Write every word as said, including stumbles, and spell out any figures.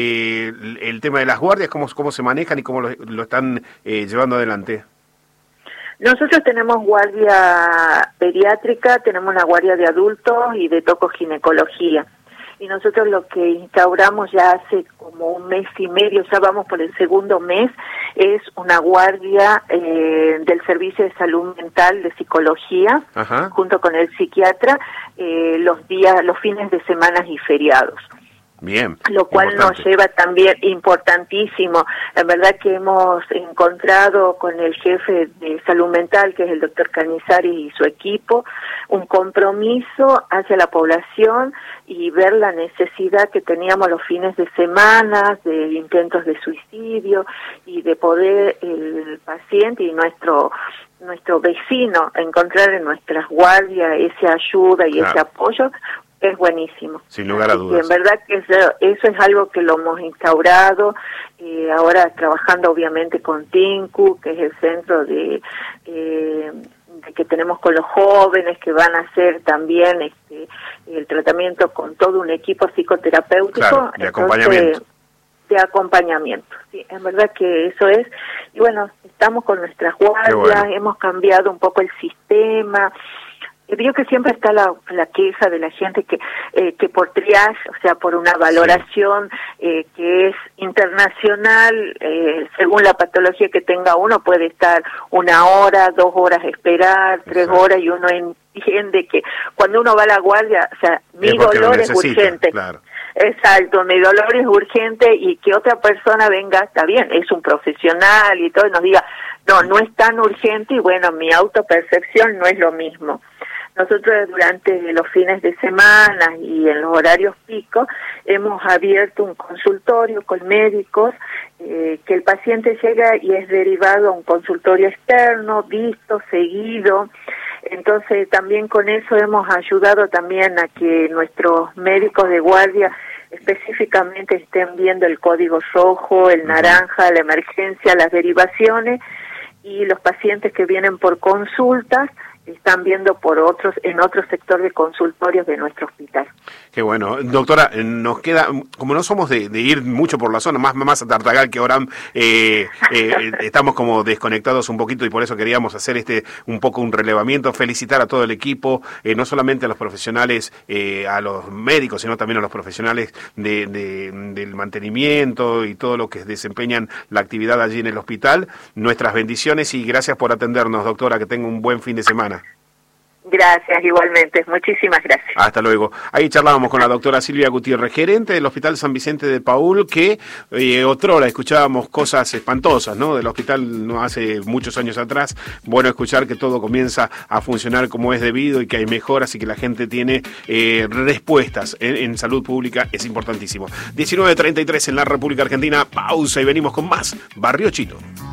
Eh, el, el tema de las guardias, cómo, cómo se manejan y cómo lo, lo están eh, llevando adelante. Nosotros tenemos guardia pediátrica, tenemos la guardia de adultos y de tocoginecología. Y nosotros lo que instauramos ya hace como un mes y medio, ya vamos por el segundo mes, es una guardia eh, del Servicio de Salud Mental de Psicología, Ajá. junto con el psiquiatra, eh, los días, los fines de semana y feriados. Bien. Lo cual importante. Nos lleva también, importantísimo, la verdad que hemos encontrado con el jefe de salud mental, que es el doctor Canizares y su equipo, un compromiso hacia la población y ver la necesidad que teníamos los fines de semana, de intentos de suicidio y de poder el paciente y nuestro nuestro vecino encontrar en nuestras guardias esa ayuda y claro. ese apoyo. Es buenísimo. Sin lugar a dudas. Y en verdad que eso, eso es algo que lo hemos instaurado, eh, ahora trabajando obviamente con Tinku, que es el centro de, eh, de que tenemos con los jóvenes, que van a hacer también este el tratamiento con todo un equipo psicoterapéutico. Claro, de acompañamiento. Entonces, de acompañamiento, sí, en verdad que eso es. Y bueno, estamos con nuestras guardias, bueno. hemos cambiado un poco el sistema. Digo que siempre está la, la queja de la gente que eh, que por triage, o sea, por una valoración sí. eh, que es internacional, eh, según la patología que tenga uno, puede estar una hora, dos horas esperar, tres Exacto. horas, y uno entiende que cuando uno va a la guardia, o sea, mi es dolor es urgente. Claro. Exacto, mi dolor es urgente y que otra persona venga, está bien, es un profesional y todo, y nos diga, no, no es tan urgente, y bueno, mi autopercepción no es lo mismo. Nosotros durante los fines de semana y en los horarios picos hemos abierto un consultorio con médicos, eh, que el paciente llega y es derivado a un consultorio externo, visto, seguido. Entonces también con eso hemos ayudado también a que nuestros médicos de guardia específicamente estén viendo el código rojo, el naranja, la emergencia, las derivaciones, y los pacientes que vienen por consultas están viendo por otros en otro sector de consultorios de nuestro hospital. Qué bueno. Doctora, nos queda, como no somos de, de ir mucho por la zona, más, más a Tartagal que Orán, eh, eh, estamos como desconectados un poquito y por eso queríamos hacer este un poco un relevamiento, felicitar a todo el equipo, eh, no solamente a los profesionales, eh, a los médicos, sino también a los profesionales de, de, del mantenimiento y todo lo que desempeñan la actividad allí en el hospital. Nuestras bendiciones y gracias por atendernos, doctora, que tenga un buen fin de semana. Gracias, igualmente. Muchísimas gracias. Hasta luego. Ahí charlábamos con la doctora Silvia Gutiérrez, gerente del Hospital San Vicente de Paúl, que eh, otrora escuchábamos cosas espantosas, ¿no? Del hospital no hace muchos años atrás. Bueno, escuchar que todo comienza a funcionar como es debido y que hay mejoras y que la gente tiene eh, respuestas en, en salud pública es importantísimo. diecinueve treinta y tres en la República Argentina. Pausa y venimos con más Barrio Chito.